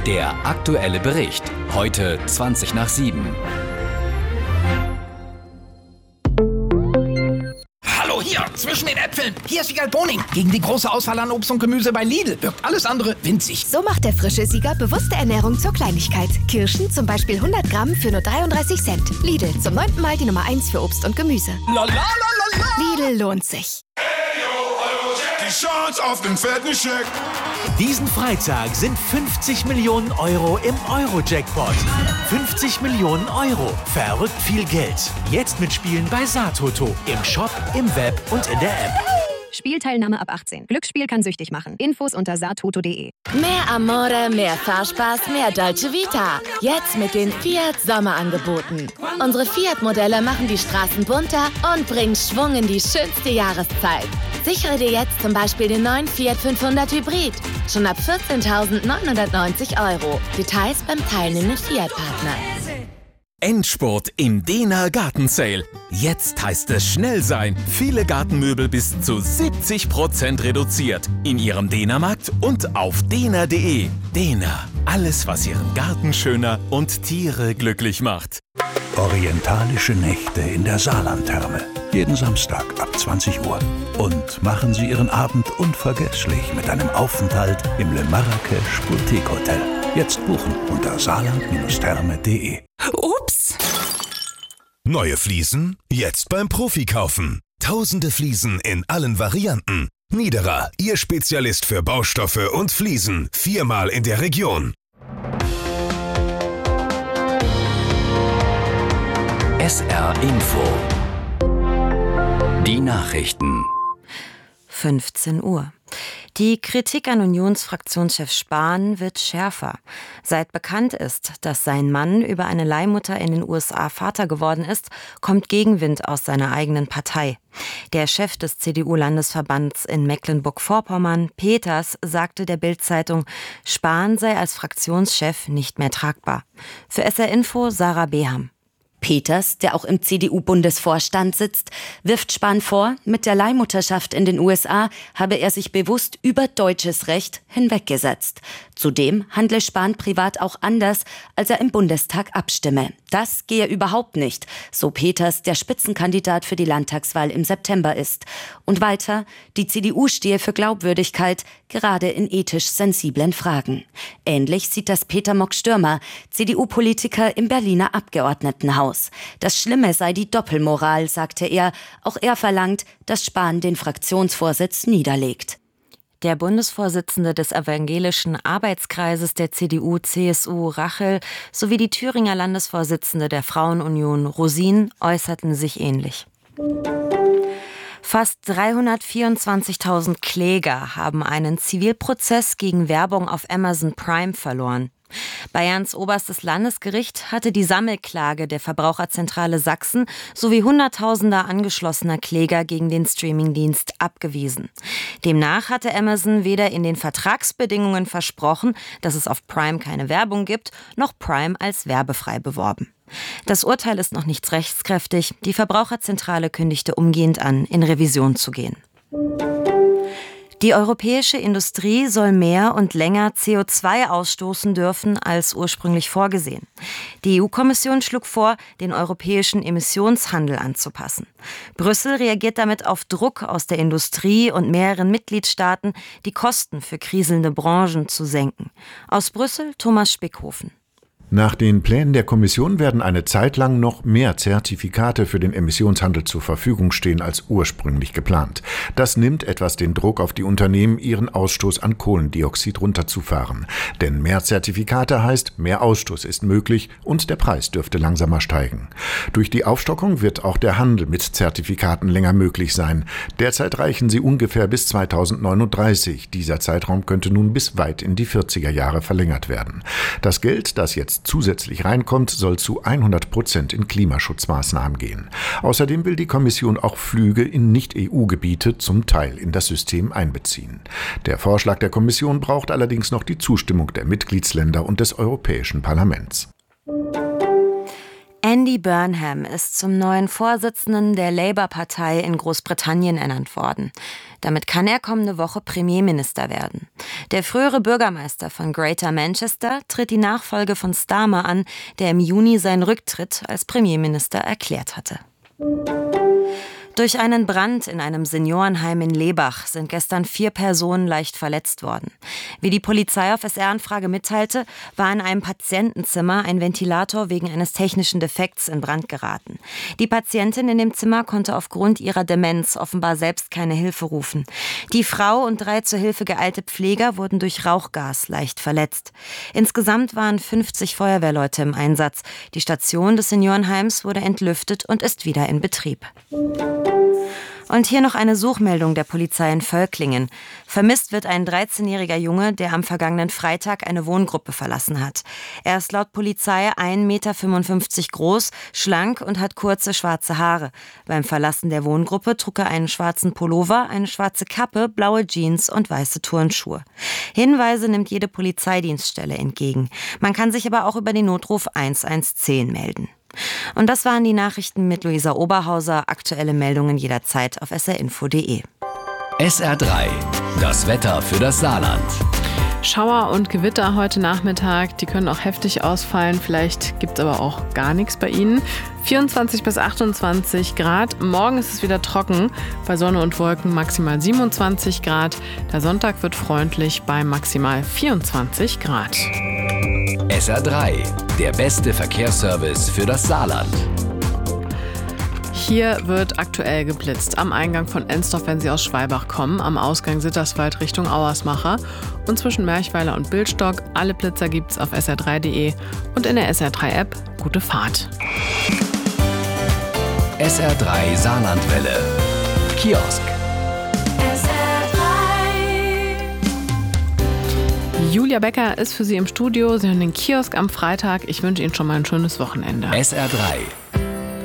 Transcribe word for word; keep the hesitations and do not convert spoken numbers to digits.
Der aktuelle Bericht. Heute zwanzig nach sieben. Hallo, hier, zwischen den Äpfeln. Hier ist Siegal Boning. Gegen die große Auswahl an Obst und Gemüse bei Lidl wirkt alles andere winzig. So macht der frische Sieger bewusste Ernährung zur Kleinigkeit. Kirschen zum Beispiel hundert Gramm für nur dreiunddreißig Cent. Lidl, zum neunten Mal die Nummer eins für Obst und Gemüse. La, la, la, la, la. Lidl lohnt sich. Die Chance auf den fetten Scheck. Diesen Freitag sind fünfzig Millionen Euro im Euro-Jackpot. fünfzig Millionen Euro. Verrückt viel Geld. Jetzt mitspielen bei Satoto. Im Shop, im Web und in der App. Spielteilnahme ab achtzehn. Glücksspiel kann süchtig machen. Infos unter satoto punkt de. Mehr Amore, mehr Fahrspaß, mehr Dolce Vita. Jetzt mit den Fiat Sommerangeboten. Unsere Fiat-Modelle machen die Straßen bunter und bringen Schwung in die schönste Jahreszeit. Sichere dir jetzt zum Beispiel den neuen Fiat fünfhundert Hybrid. Schon ab vierzehntausendneunhundertneunzig Euro. Details beim teilnehmenden Fiat-Partner. Endspurt im Dena Garten Sale. Jetzt heißt es schnell sein. Viele Gartenmöbel bis zu siebzig Prozent reduziert. In Ihrem Dena-Markt und auf dena punkt de. Dena. Alles, was Ihren Garten schöner und Tiere glücklich macht. Orientalische Nächte in der Saarlandtherme. Jeden Samstag ab zwanzig Uhr. Und machen Sie Ihren Abend unvergesslich mit einem Aufenthalt im Le Marrakech Boutique Hotel. Jetzt buchen unter saarland therme punkt de. Ups! Neue Fliesen? Jetzt beim Profi kaufen. Tausende Fliesen in allen Varianten. Niederer, Ihr Spezialist für Baustoffe und Fliesen. Viermal in der Region. S R Info. Die Nachrichten. fünfzehn Uhr. Die Kritik an Unionsfraktionschef Spahn wird schärfer. Seit bekannt ist, dass sein Mann über eine Leihmutter in den U S A Vater geworden ist, kommt Gegenwind aus seiner eigenen Partei. Der Chef des C D U-Landesverbands in Mecklenburg-Vorpommern, Peters, sagte der Bild-Zeitung, Spahn sei als Fraktionschef nicht mehr tragbar. Für S R Info Sarah Beham. Peters, der auch im C D U-Bundesvorstand sitzt, wirft Spahn vor, mit der Leihmutterschaft in den U S A habe er sich bewusst über deutsches Recht hinweggesetzt. Zudem handle Spahn privat auch anders, als er im Bundestag abstimme. Das gehe überhaupt nicht, so Peters, der Spitzenkandidat für die Landtagswahl im September ist. Und weiter, die C D U stehe für Glaubwürdigkeit, gerade in ethisch sensiblen Fragen. Ähnlich sieht das Peter Mock-Stürmer, C D U-Politiker im Berliner Abgeordnetenhaus. Das Schlimme sei die Doppelmoral, sagte er. Auch er verlangt, dass Spahn den Fraktionsvorsitz niederlegt. Der Bundesvorsitzende des Evangelischen Arbeitskreises der C D U C S U, Rachel, sowie die Thüringer Landesvorsitzende der Frauenunion, Rosin, äußerten sich ähnlich. Fast dreihundertvierundzwanzigtausend Kläger haben einen Zivilprozess gegen Werbung auf Amazon Prime verloren. Bayerns oberstes Landesgericht hatte die Sammelklage der Verbraucherzentrale Sachsen sowie hunderttausender angeschlossener Kläger gegen den Streamingdienst abgewiesen. Demnach hatte Amazon weder in den Vertragsbedingungen versprochen, dass es auf Prime keine Werbung gibt, noch Prime als werbefrei beworben. Das Urteil ist noch nicht rechtskräftig. Die Verbraucherzentrale kündigte umgehend an, in Revision zu gehen. Die europäische Industrie soll mehr und länger C O zwei ausstoßen dürfen als ursprünglich vorgesehen. Die E U-Kommission schlug vor, den europäischen Emissionshandel anzupassen. Brüssel reagiert damit auf Druck aus der Industrie und mehreren Mitgliedstaaten, die Kosten für kriselnde Branchen zu senken. Aus Brüssel Thomas Spickhofen. Nach den Plänen der Kommission werden eine Zeit lang noch mehr Zertifikate für den Emissionshandel zur Verfügung stehen als ursprünglich geplant. Das nimmt etwas den Druck auf die Unternehmen, ihren Ausstoß an Kohlendioxid runterzufahren. Denn mehr Zertifikate heißt, mehr Ausstoß ist möglich und der Preis dürfte langsamer steigen. Durch die Aufstockung wird auch der Handel mit Zertifikaten länger möglich sein. Derzeit reichen sie ungefähr bis zweitausendneununddreißig. Dieser Zeitraum könnte nun bis weit in die vierziger Jahre verlängert werden. Das Geld, das jetzt zusätzlich reinkommt, soll zu hundert Prozent in Klimaschutzmaßnahmen gehen. Außerdem will die Kommission auch Flüge in Nicht-E U-Gebiete zum Teil in das System einbeziehen. Der Vorschlag der Kommission braucht allerdings noch die Zustimmung der Mitgliedsländer und des Europäischen Parlaments. Andy Burnham ist zum neuen Vorsitzenden der Labour-Partei in Großbritannien ernannt worden. Damit kann er kommende Woche Premierminister werden. Der frühere Bürgermeister von Greater Manchester tritt die Nachfolge von Starmer an, der im Juni seinen Rücktritt als Premierminister erklärt hatte. Durch einen Brand in einem Seniorenheim in Lebach sind gestern vier Personen leicht verletzt worden. Wie die Polizei auf S R-Anfrage mitteilte, war in einem Patientenzimmer ein Ventilator wegen eines technischen Defekts in Brand geraten. Die Patientin in dem Zimmer konnte aufgrund ihrer Demenz offenbar selbst keine Hilfe rufen. Die Frau und drei zur Hilfe geeilte Pfleger wurden durch Rauchgas leicht verletzt. Insgesamt waren fünfzig Feuerwehrleute im Einsatz. Die Station des Seniorenheims wurde entlüftet und ist wieder in Betrieb. Und hier noch eine Suchmeldung der Polizei in Völklingen. Vermisst wird ein dreizehnjähriger Junge, der am vergangenen Freitag eine Wohngruppe verlassen hat. Er ist laut Polizei ein Meter fünfundfünfzig groß, schlank und hat kurze schwarze Haare. Beim Verlassen der Wohngruppe trug er einen schwarzen Pullover, eine schwarze Kappe, blaue Jeans und weiße Turnschuhe. Hinweise nimmt jede Polizeidienststelle entgegen. Man kann sich aber auch über den Notruf eins eins zehn melden. Und das waren die Nachrichten mit Luisa Oberhauser. Aktuelle Meldungen jederzeit auf s r info punkt d e. S R drei, das Wetter für das Saarland. Schauer und Gewitter heute Nachmittag, die können auch heftig ausfallen. Vielleicht gibt es aber auch gar nichts bei Ihnen. vierundzwanzig bis achtundzwanzig Grad. Morgen ist es wieder trocken. Bei Sonne und Wolken maximal siebenundzwanzig Grad. Der Sonntag wird freundlich bei maximal vierundzwanzig Grad. S R drei, der beste Verkehrsservice für das Saarland. Hier wird aktuell geblitzt. Am Eingang von Ensdorf, wenn Sie aus Schwalbach kommen, am Ausgang Sitterswald Richtung Auersmacher und zwischen Merchweiler und Bildstock. Alle Blitzer gibt's auf s r drei punkt d e und in der S R drei App. Gute Fahrt. S R drei Saarlandwelle. Kiosk. S R drei. Julia Becker ist für Sie im Studio. Sie hören den Kiosk am Freitag. Ich wünsche Ihnen schon mal ein schönes Wochenende. S R drei.